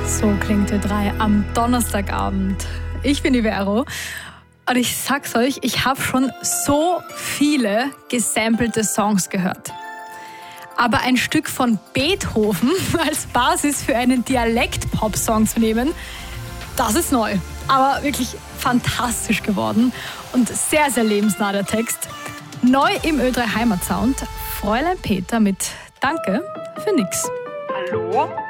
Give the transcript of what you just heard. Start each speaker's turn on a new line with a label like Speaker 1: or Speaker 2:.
Speaker 1: So klingt Ö3 am Donnerstagabend. Ich bin die Vero und ich sag's euch, ich habe schon so viele gesampelte Songs gehört. Aber ein Stück von Beethoven als Basis für einen Dialekt-Pop-Song zu nehmen, das ist neu. Aber wirklich fantastisch geworden und sehr, sehr lebensnah der Text. Neu im Ö3 Heimatsound, Fräulein Peter mit Danke für nix.
Speaker 2: Hallo?